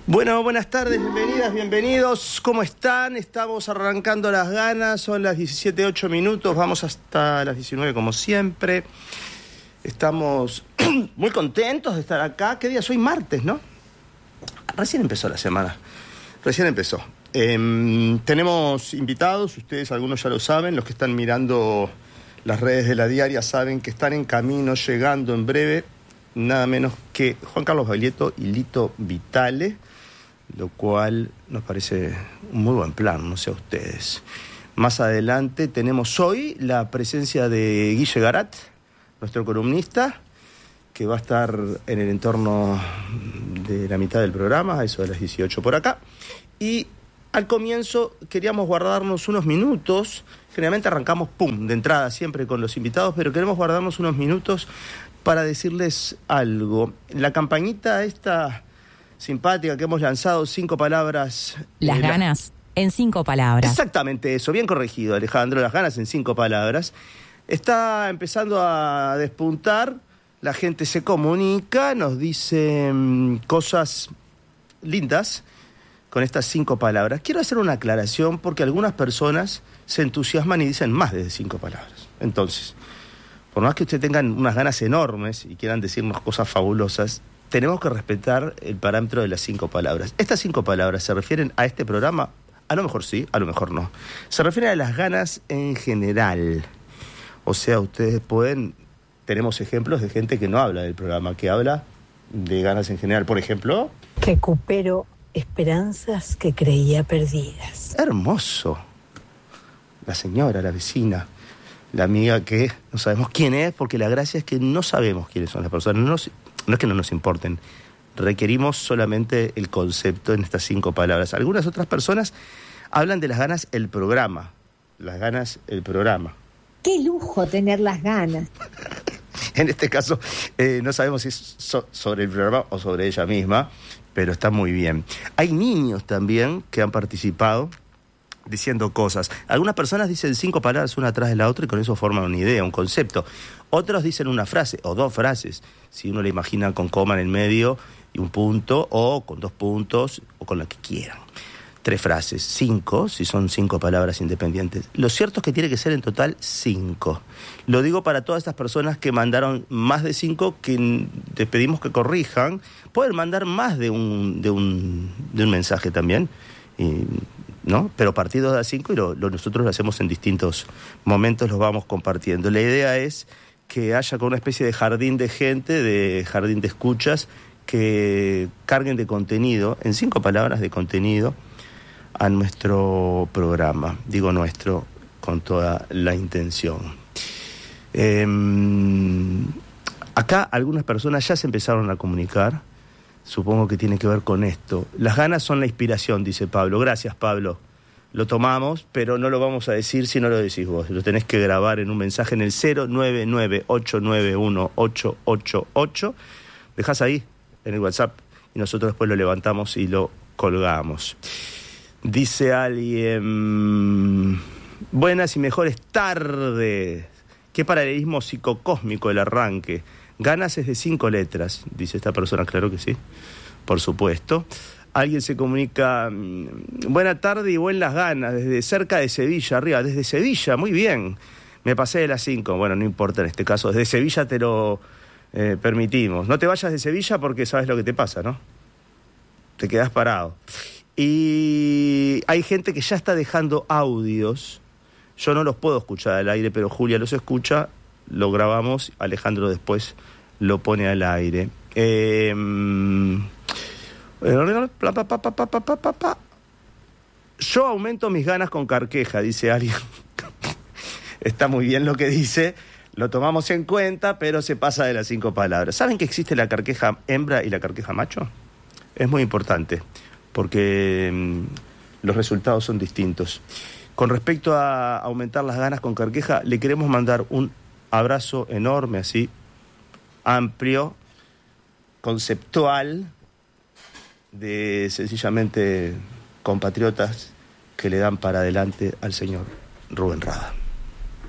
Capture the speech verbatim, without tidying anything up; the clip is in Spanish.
Bueno, buenas tardes, bienvenidas, bienvenidos. ¿Cómo están? Estamos arrancando las ganas, son las diecisiete ocho minutos, vamos hasta las diecinueve como siempre. Estamos muy contentos de estar acá. ¿Qué día es hoy? Martes, ¿no? Recién empezó la semana, recién empezó. Eh, tenemos invitados, ustedes algunos ya lo saben, los que están mirando las redes de La Diaria saben que están en camino, llegando en breve, nada menos que Juan Carlos Baglietto y Lito Vitale, lo cual nos parece un muy buen plan, no sé a ustedes. Más adelante tenemos hoy la presencia de Guille Garat, nuestro columnista, que va a estar en el entorno de la mitad del programa, eso de las dieciocho por acá. Y al comienzo queríamos guardarnos unos minutos, generalmente arrancamos, pum, de entrada siempre con los invitados, pero queremos guardarnos unos minutos para decirles algo. La campañita esta simpática que hemos lanzado, cinco palabras... Las eh, ganas la... en cinco palabras. Exactamente eso, bien corregido, Alejandro, las ganas en cinco palabras. Está empezando a despuntar, la gente se comunica, nos dice um, cosas lindas con estas cinco palabras. Quiero hacer una aclaración porque algunas personas se entusiasman y dicen más de cinco palabras. Entonces, por más que ustedes tengan unas ganas enormes y quieran decirnos cosas fabulosas, tenemos que respetar el parámetro de las cinco palabras. Estas cinco palabras se refieren a este programa, a lo mejor sí, a lo mejor no. Se refieren a las ganas en general. O sea, ustedes pueden... Tenemos ejemplos de gente que no habla del programa, que habla de ganas en general. Por ejemplo... Recupero esperanzas que creía perdidas. Hermoso. La señora, la vecina, la amiga que no sabemos quién es, porque la gracia es que no sabemos quiénes son las personas. No, nos, no es que no nos importen. Requerimos solamente el concepto en estas cinco palabras. Algunas otras personas hablan de las ganas el programa. Las ganas el programa. ¡Qué lujo tener las ganas! En este caso, eh, no sabemos si es so- sobre el programa o sobre ella misma, pero está muy bien. Hay niños también que han participado diciendo cosas. Algunas personas dicen cinco palabras una atrás de la otra y con eso forman una idea, un concepto. Otros dicen una frase o dos frases, si uno la imagina con coma en el medio y un punto, o con dos puntos, o con la que quieran. Tres frases, cinco, si son cinco palabras independientes. Lo cierto es que tiene que ser en total cinco. Lo digo para todas estas personas que mandaron más de cinco, que les pedimos que corrijan. Pueden mandar más de un, de un, de un mensaje también, y, ¿no? Pero partidos de a cinco y lo, lo, nosotros lo hacemos en distintos momentos, los vamos compartiendo. La idea es que haya como una especie de jardín de gente, de jardín de escuchas, que carguen de contenido, en cinco palabras de contenido, a nuestro programa. Digo nuestro con toda la intención. Eh, acá algunas personas ya se empezaron a comunicar. Supongo que tiene que ver con esto. Las ganas son la inspiración, dice Pablo. Gracias, Pablo. Lo tomamos, pero no lo vamos a decir si no lo decís vos. Lo tenés que grabar en un mensaje en el cero nueve nueve ocho nueve uno ocho ocho ocho. Dejás ahí, en el WhatsApp, y nosotros después lo levantamos y lo colgamos. Dice alguien, buenas y mejores tardes. Qué paralelismo psicocósmico el arranque. Ganas es de cinco letras, dice esta persona, claro que sí, por supuesto. Alguien se comunica, buena tarde y buenas ganas, desde cerca de Sevilla, arriba, desde Sevilla, muy bien. Me pasé de las cinco, bueno, no importa en este caso, desde Sevilla te lo eh, permitimos. No te vayas de Sevilla porque sabes lo que te pasa, ¿no? Te quedás parado. Y hay gente que ya está dejando audios. Yo no los puedo escuchar al aire, pero Julia los escucha, lo grabamos, Alejandro después lo pone al aire. Eh, yo aumento mis ganas con carqueja, dice alguien. Está muy bien lo que dice, lo tomamos en cuenta, pero se pasa de las cinco palabras. ¿Saben que existe la carqueja hembra y la carqueja macho? Es muy importante, porque mmm, los resultados son distintos. Con respecto a aumentar las ganas con carqueja, le queremos mandar un abrazo enorme, así, amplio, conceptual, de sencillamente compatriotas que le dan para adelante al señor Rubén Rada.